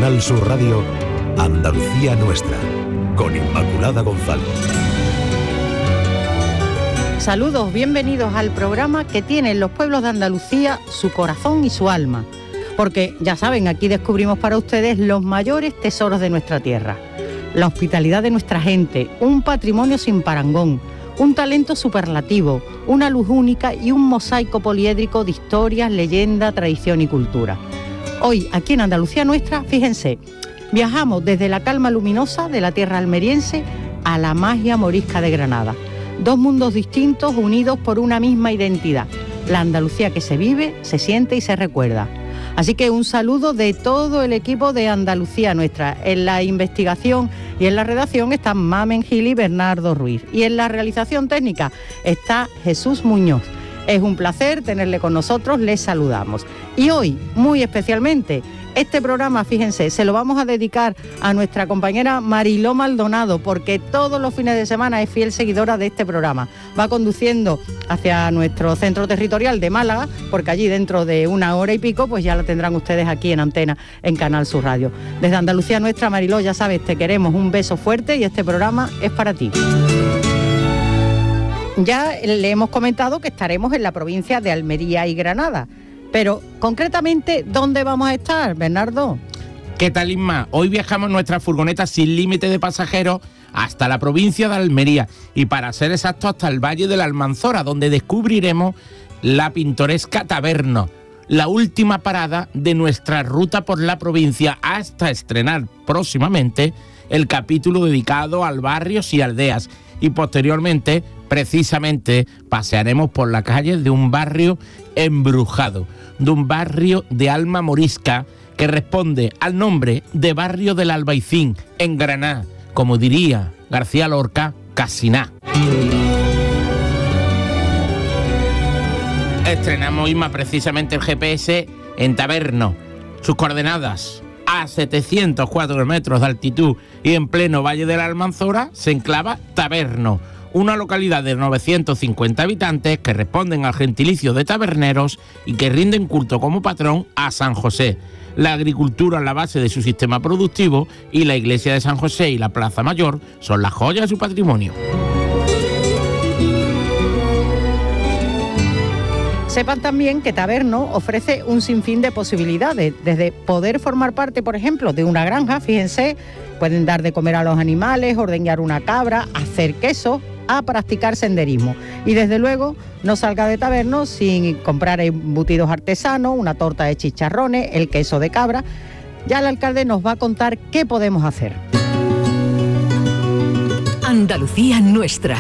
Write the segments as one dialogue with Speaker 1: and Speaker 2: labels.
Speaker 1: Canal Sur Radio, Andalucía Nuestra, con Inmaculada González.
Speaker 2: Saludos, bienvenidos al programa que tiene en los pueblos de Andalucía su corazón y su alma. Porque, ya saben, aquí descubrimos para ustedes los mayores tesoros de nuestra tierra. La hospitalidad de nuestra gente, un patrimonio sin parangón, un talento superlativo, una luz única y un mosaico poliédrico de historias, leyenda, tradición y cultura. Hoy, aquí en Andalucía Nuestra, fíjense, viajamos desde la calma luminosa de la tierra almeriense a la magia morisca de Granada. Dos mundos distintos unidos por una misma identidad, la Andalucía que se vive, se siente y se recuerda. Así que un saludo de todo el equipo de Andalucía Nuestra. En la investigación y en la redacción están Mamen Gil y Bernardo Ruiz. Y en la realización técnica está Jesús Muñoz. Es un placer tenerle con nosotros, les saludamos. Y hoy, muy especialmente, este programa, fíjense, se lo vamos a dedicar a nuestra compañera Mariló Maldonado, porque todos los fines de semana es fiel seguidora de este programa. Va conduciendo hacia nuestro centro territorial de Málaga, porque allí dentro de una hora y pico, pues ya la tendrán ustedes aquí en antena, en Canal Sur Radio. Desde Andalucía Nuestra, Mariló, ya sabes, te queremos, un beso fuerte y este programa es para ti. Ya le hemos comentado que estaremos en la provincia de Almería y Granada. Pero, concretamente, ¿dónde vamos a estar, Bernardo?
Speaker 3: ¿Qué tal, Isma? Hoy viajamos en nuestra furgoneta sin límite de pasajeros hasta la provincia de Almería y, para ser exactos, hasta el Valle de la Almanzora, donde descubriremos la pintoresca Taberno, la última parada de nuestra ruta por la provincia, hasta estrenar próximamente el capítulo dedicado al barrios y aldeas. Y posteriormente, precisamente, pasearemos por la calle de un barrio embrujado, de un barrio de alma morisca que responde al nombre de Barrio del Albaicín, en Granada, como diría García Lorca, Casiná. Estrenamos, Isma, precisamente el GPS en Taberno. Sus coordenadas: a 704 metros de altitud y en pleno Valle de la Almanzora se enclava Taberno, una localidad de 950 habitantes que responden al gentilicio de taberneros y que rinden culto como patrón a San José. La agricultura es la base de su sistema productivo y la iglesia de San José y la Plaza Mayor son las joyas de su patrimonio.
Speaker 2: Sepan también que Taberno ofrece un sinfín de posibilidades, desde poder formar parte, por ejemplo, de una granja, fíjense, pueden dar de comer a los animales, ordeñar una cabra, hacer queso, a practicar senderismo. Y desde luego, no salga de Taberno sin comprar embutidos artesanos, una torta de chicharrones, el queso de cabra. Ya el alcalde nos va a contar qué podemos hacer.
Speaker 4: Andalucía Nuestra.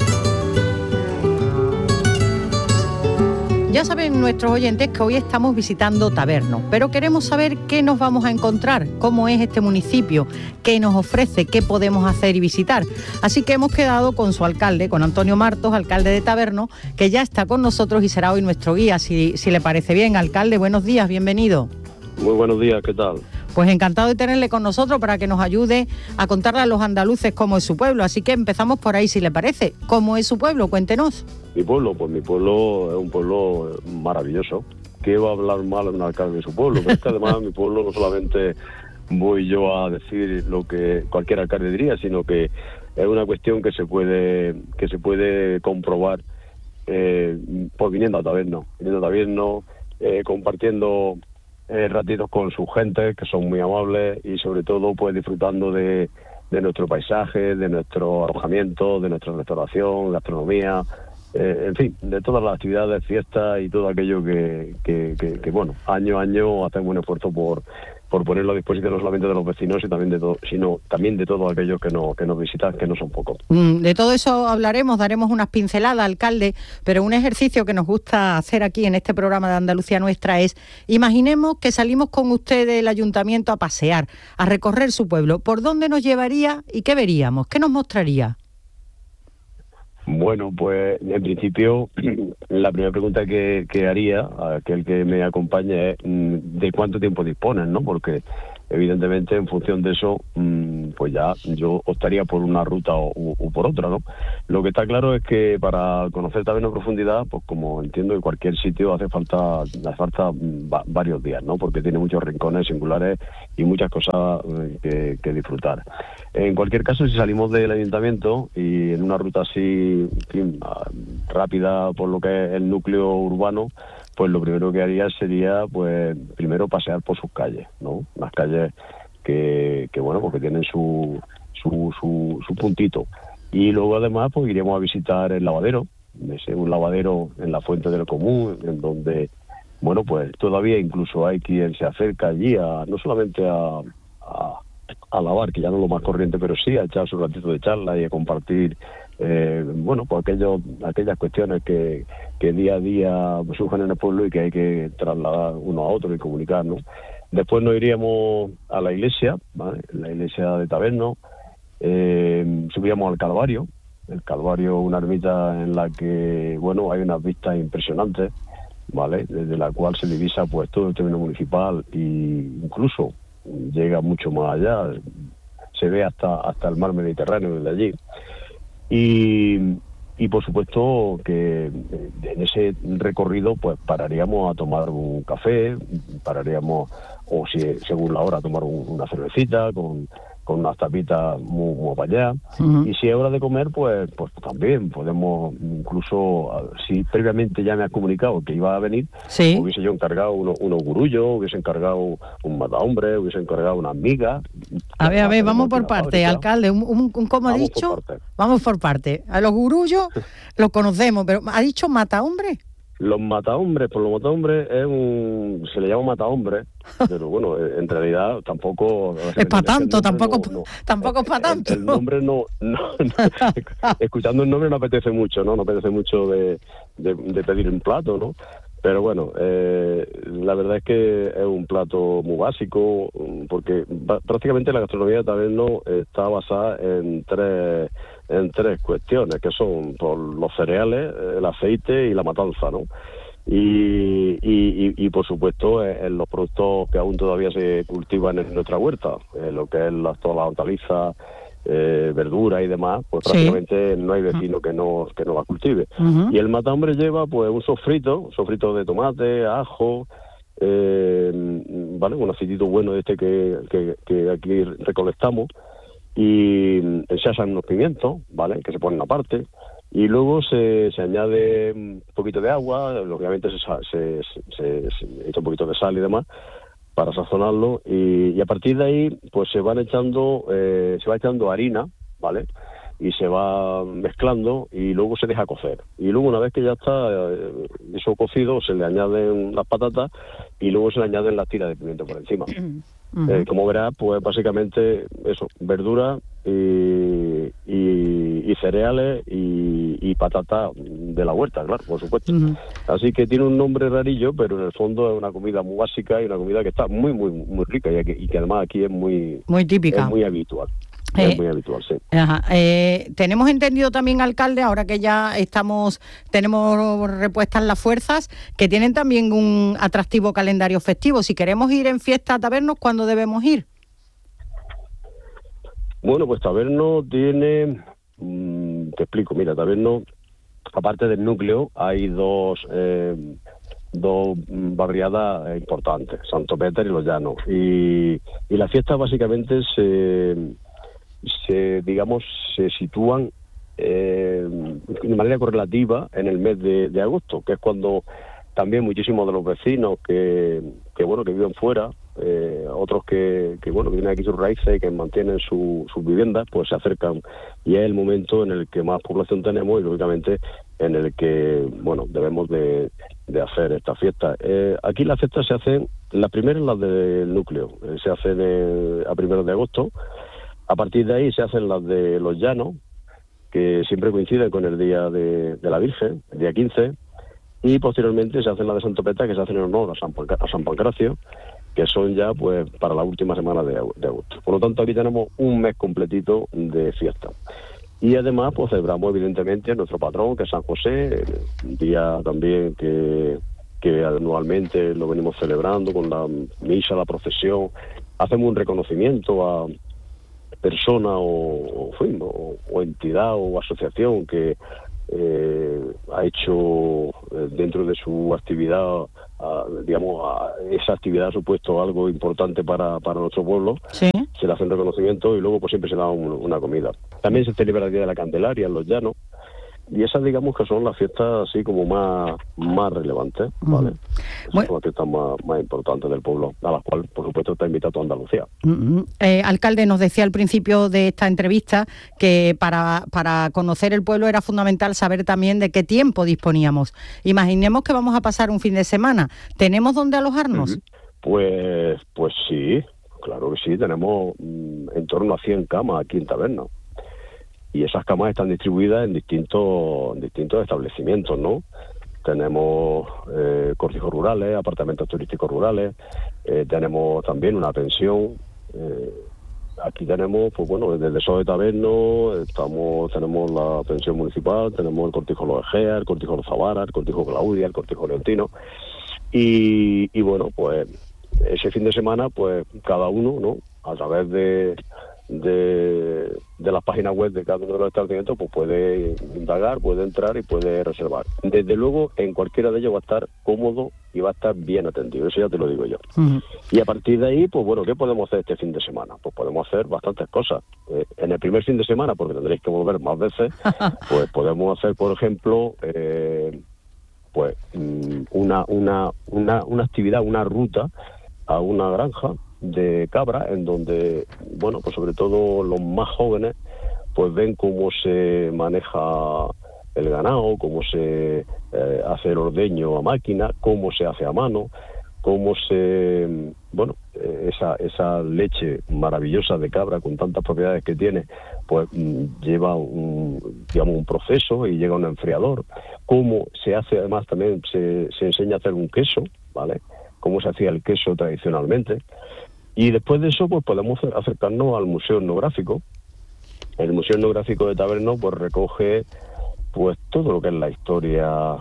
Speaker 2: Ya saben nuestros oyentes que hoy estamos visitando Taberno, pero queremos saber qué nos vamos a encontrar, cómo es este municipio, qué nos ofrece, qué podemos hacer y visitar. Así que hemos quedado con su alcalde, con Antonio Martos, alcalde de Taberno, que ya está con nosotros y será hoy nuestro guía, si le parece bien. Alcalde, buenos días, bienvenido.
Speaker 5: Muy buenos días, ¿qué tal?
Speaker 2: Pues encantado de tenerle con nosotros para que nos ayude a contarle a los andaluces cómo es su pueblo. Así que empezamos por ahí, si le parece. ¿Cómo es su pueblo? Cuéntenos.
Speaker 5: Mi pueblo, pues mi pueblo es un pueblo maravilloso. ¿Qué va a hablar mal un alcalde de su pueblo? Pero es que además mi pueblo no solamente voy yo a decir lo que cualquier alcalde diría, sino que es una cuestión que se puede comprobar por viniendo a Taberno, compartiendo ratitos con su gente, que son muy amables, y sobre todo pues disfrutando de nuestro paisaje, de nuestro alojamiento, de nuestra restauración, gastronomía, en fin, de todas las actividades, fiestas y todo aquello que bueno, año a año hacemos un esfuerzo por ponerlo a disposición no solamente de los vecinos, sino también de todos aquellos que nos visitan, que no son pocos.
Speaker 2: De todo eso hablaremos, daremos unas pinceladas, alcalde, pero un ejercicio que nos gusta hacer aquí en este programa de Andalucía Nuestra es, imaginemos que salimos con usted del ayuntamiento a pasear, a recorrer su pueblo. ¿Por dónde nos llevaría y qué veríamos? ¿Qué nos mostraría?
Speaker 5: Bueno, pues en principio la primera pregunta que haría a aquel que me acompañe es de cuánto tiempo disponen, ¿no? Porque evidentemente en función de eso, pues ya yo optaría por una ruta o por otra, ¿no? Lo que está claro es que para conocer Taberna en profundidad, pues como entiendo que cualquier sitio hace falta varios días, ¿no? Porque tiene muchos rincones singulares y muchas cosas que disfrutar. En cualquier caso, si salimos del ayuntamiento y en una ruta así, en fin, rápida por lo que es el núcleo urbano, pues lo primero que haría sería, pues, primero pasear por sus calles, ¿no? Unas calles que bueno, porque tienen su puntito. Y luego, además, pues iríamos a visitar el lavadero, un lavadero en la Fuente del Común, en donde, bueno, pues todavía incluso hay quien se acerca allí no solamente a lavar, que ya no es lo más corriente, pero sí a echar su ratito de charla y a compartir bueno, pues aquellas cuestiones que día a día surgen en el pueblo y que hay que trasladar uno a otro y comunicar, ¿no? Después nos iríamos a la iglesia, ¿vale? La iglesia de Taberno, subiríamos al Calvario. El Calvario, una ermita en la que, bueno, hay unas vistas impresionantes, ¿vale? Desde la cual se divisa pues todo el término municipal e incluso llega mucho más allá, se ve hasta el mar Mediterráneo desde allí. Y por supuesto que en ese recorrido pues pararíamos a tomar un café, pararíamos, o si según la hora, a tomar una cervecita con unas tapitas muy para allá. Uh-huh. Y si es hora de comer, pues también podemos, incluso si previamente ya me has comunicado que iba a venir, sí, hubiese yo encargado unos gurullos, hubiese encargado un matahombre, hubiese encargado unas migas.
Speaker 2: A ver, vamos por parte, alcalde, ¿cómo ha dicho? Vamos por parte. A los gurullos los conocemos, pero ¿ha dicho matahombre?
Speaker 5: Los matahombres, pues los matahombres se le llama matahombres, pero bueno, en realidad tampoco
Speaker 2: es para tanto, tampoco es para tanto.
Speaker 5: El nombre no escuchando el nombre no apetece mucho, ¿no? No apetece mucho de pedir un plato, ¿no? Pero bueno, la verdad es que es un plato muy básico, porque prácticamente la gastronomía de Taberno está basada en tres cuestiones, que son por los cereales, el aceite y la matanza, ¿no? Y por supuesto en los productos que aún todavía se cultivan en nuestra huerta, lo que es todas las hortalizas, verduras y demás, pues prácticamente no hay vecino que no la cultive. Uh-huh. Y el matahombre lleva pues un sofrito de tomate, ajo, vale, un aceitito bueno de este que aquí recolectamos, y se asan unos pimientos, vale, que se ponen aparte, y luego se añade un poquito de agua, obviamente se echa un poquito de sal y demás para sazonarlo, y a partir de ahí pues se va echando harina, ¿vale? Y se va mezclando y luego se deja cocer. Y luego, una vez que ya está eso cocido, se le añaden las patatas y luego se le añaden las tiras de pimiento por encima. Uh-huh. Como verás, pues básicamente eso, verduras y cereales y patatas de la huerta, claro, por supuesto. Uh-huh. Así que tiene un nombre rarillo, pero en el fondo es una comida muy básica y una comida que está muy, muy, muy rica y que además aquí es muy
Speaker 2: típica.
Speaker 5: Es muy habitual. Es muy habitual, sí.
Speaker 2: Ajá. Tenemos entendido también, alcalde, ahora que ya tenemos repuestas las fuerzas, que tienen también un atractivo calendario festivo. Si queremos ir en fiesta a Tabernos, ¿cuándo debemos ir?
Speaker 5: Bueno, pues Tabernos tiene, te explico, mira, Tabernos, aparte del núcleo, hay dos barriadas importantes, Santo Peter y Los Llanos. Y las fiestas básicamente se sitúan de manera correlativa en el mes de agosto, que es cuando también muchísimos de los vecinos que viven fuera, otros que tienen aquí sus raíces y que mantienen sus viviendas, pues se acercan, y es el momento en el que más población tenemos y lógicamente en el que debemos de hacer esta fiesta. Aquí las fiestas se hacen, las primeras las del núcleo, se hacen a 1 de agosto. A partir de ahí se hacen las de Los Llanos, que siempre coinciden con el día de la Virgen, el día 15, y posteriormente se hacen las de Santo Peter, que se hacen en honor a San Pancracio, que son ya pues para la última semana de agosto. Por lo tanto, aquí tenemos un mes completito de fiesta. Y además pues celebramos evidentemente nuestro patrón, que es San José, un día también que anualmente lo venimos celebrando con la misa, la procesión, hacemos un reconocimiento a persona o entidad o asociación que ha hecho dentro de su actividad, esa actividad ha supuesto algo importante para nuestro pueblo.
Speaker 2: Sí.
Speaker 5: Se le hace un reconocimiento y luego pues siempre se da una comida. También se celebra el Día de la Candelaria en Los Llanos, y esas digamos que son las fiestas así como más relevantes, ¿vale? Esas son las fiestas más importantes del pueblo, a las cuales por supuesto está invitado a Andalucía.
Speaker 2: Alcalde, nos decía al principio de esta entrevista que para conocer el pueblo era fundamental saber también de qué tiempo disponíamos. Imaginemos que vamos a pasar un fin de semana, ¿tenemos dónde alojarnos?
Speaker 5: Pues sí, claro que sí, tenemos en torno a 100 camas aquí en Taberna. Y esas camas están distribuidas en distintos establecimientos, ¿no? Tenemos cortijos rurales, apartamentos turísticos rurales, tenemos también una pensión. Aquí tenemos, pues bueno, desde Soto de Taberno, tenemos la pensión municipal, tenemos el cortijo Los Egea, el cortijo Los Zavara, el cortijo Claudia, el cortijo Leontino. Y bueno, pues ese fin de semana, pues cada uno, ¿no? A través de las páginas web de cada uno de los establecimientos, pues puede indagar, puede entrar y puede reservar. Desde luego, en cualquiera de ellos va a estar cómodo y va a estar bien atendido, eso ya te lo digo yo. Y a partir de ahí, pues bueno, ¿qué podemos hacer este fin de semana? Pues podemos hacer bastantes cosas. En el primer fin de semana, porque tendréis que volver más veces, pues podemos hacer, por ejemplo, pues una actividad, una ruta a una granja de cabra, en donde, bueno, pues sobre todo los más jóvenes, pues ven cómo se maneja el ganado, cómo se hace el ordeño a máquina, cómo se hace a mano, cómo se, bueno, esa leche maravillosa de cabra con tantas propiedades que tiene, pues lleva un proceso y llega a un enfriador. Cómo se hace, además también se enseña a hacer un queso, ¿vale? Cómo se hacía el queso tradicionalmente. Y después de eso, pues podemos acercarnos al Museo Etnográfico. El Museo Etnográfico de Taberno pues recoge pues todo lo que es la historia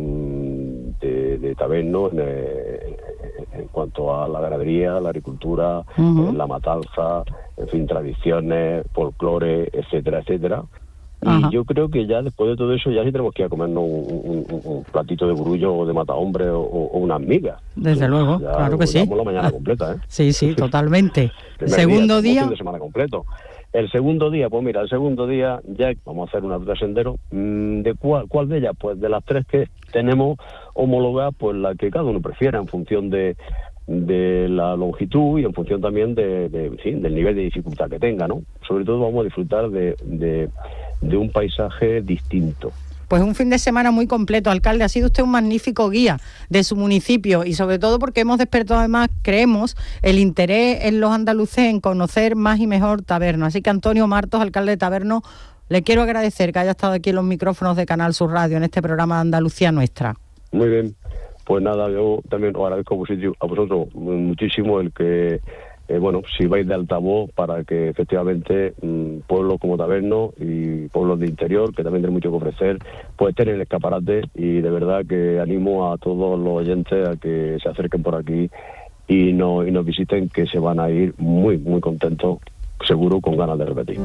Speaker 5: de Taberno en cuanto a la ganadería, la agricultura, la matanza, en fin, tradiciones, folclore, etcétera, etcétera. Y yo creo que ya después de todo eso ya sí tenemos que ir a comernos un platito de burullo o de matahombre o unas migas.
Speaker 2: Desde luego,
Speaker 5: ya
Speaker 2: claro que sí.
Speaker 5: La mañana completa, ¿eh?
Speaker 2: Sí, totalmente.
Speaker 5: Segundo día. Fin de semana completo. El segundo día, pues mira, ya vamos a hacer una ruta de sendero. ¿De cuál de ellas? Pues de las tres que tenemos homologadas, pues la que cada uno prefiera en función de la longitud y en función también del nivel de dificultad que tenga, ¿no? Sobre todo vamos a disfrutar de un paisaje distinto.
Speaker 2: Pues un fin de semana muy completo, alcalde. Ha sido usted un magnífico guía de su municipio y sobre todo porque hemos despertado además, creemos, el interés en los andaluces en conocer más y mejor Taberno. Así que Antonio Martos, alcalde de Taberno, le quiero agradecer que haya estado aquí en los micrófonos de Canal Sur Radio en este programa de Andalucía Nuestra.
Speaker 5: Muy bien. Pues nada, yo también os agradezco a vosotros muchísimo el que, sirváis de altavoz para que efectivamente pueblos como Taberno y pueblos de interior, que también tienen mucho que ofrecer, pues estén en el escaparate, y de verdad que animo a todos los oyentes a que se acerquen por aquí y nos visiten, que se van a ir muy, muy contentos, seguro, con ganas de repetir.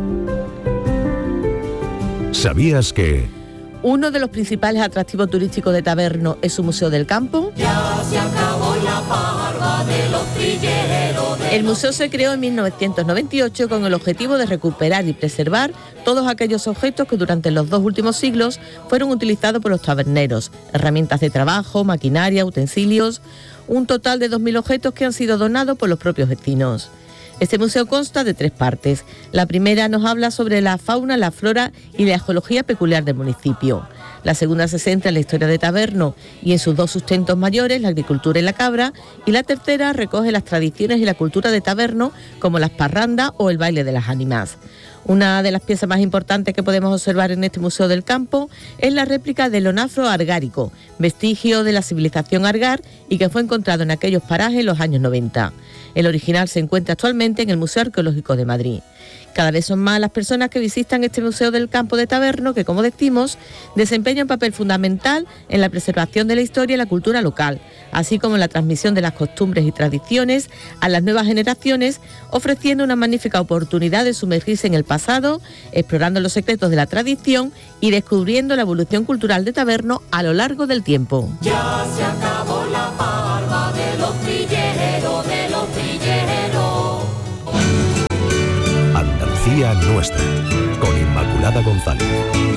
Speaker 1: ¿Sabías que...?
Speaker 6: Uno de los principales atractivos turísticos de Taberno es su Museo del Campo.
Speaker 7: Ya se acabó la parva de los trilleros.
Speaker 6: El museo se creó en 1998 con el objetivo de recuperar y preservar todos aquellos objetos que durante los 2 últimos siglos fueron utilizados por los taberneros, herramientas de trabajo, maquinaria, utensilios, un total de 2.000 objetos que han sido donados por los propios vecinos. Este museo consta de 3 partes. La primera nos habla sobre la fauna, la flora y la geología peculiar del municipio. La segunda se centra en la historia de Taberno y en sus 2 sustentos mayores, la agricultura y la cabra. Y la tercera recoge las tradiciones y la cultura de Taberno, como las parrandas o el baile de las ánimas. Una de las piezas más importantes que podemos observar en este Museo del Campo es la réplica del onafro argárico, vestigio de la civilización argar y que fue encontrado en aquellos parajes en los años 90. El original se encuentra actualmente en el Museo Arqueológico de Madrid. Cada vez son más las personas que visitan este Museo del Campo de Taberno que, como decimos, desempeña un papel fundamental en la preservación de la historia y la cultura local, así como en la transmisión de las costumbres y tradiciones a las nuevas generaciones, ofreciendo una magnífica oportunidad de sumergirse en el pasado, explorando los secretos de la tradición y descubriendo la evolución cultural de Taberno a lo largo del tiempo.
Speaker 7: Ya se acabó la parva de los trilleros, de los trilleros.
Speaker 1: Andalucía Nuestra, con Inmaculada González.